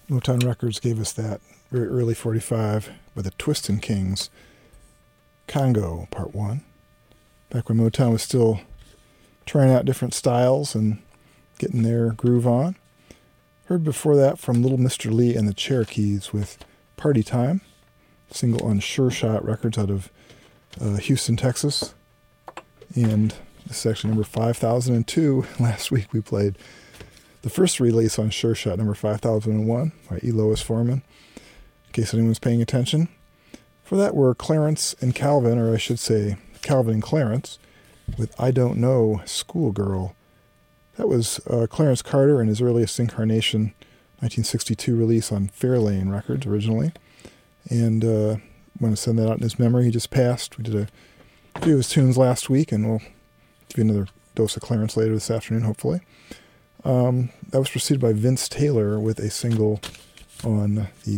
Motown Records gave us that very early 45 by the Twistin' Kings, Congo Part 1. Back when Motown was still trying out different styles and getting their groove on. Heard before that from Little Mr. Lee and the Cherokees with Party Time, single on Sure Shot Records out of Houston, Texas. And this is actually number 5002. Last week we played the first release on Sure Shot, number 5001, by E. Lois Forman, in case anyone's paying attention. For that were Clarence and Calvin, or I should say Calvin and Clarence, with I Don't Know, Schoolgirl. That was Clarence Carter in his earliest incarnation, 1962 release on Fairlane Records originally. And I want to send that out in his memory. He just passed. We did a few of his tunes last week, and we'll give you another dose of Clarence later this afternoon, hopefully. That was preceded by Vince Taylor with a single on the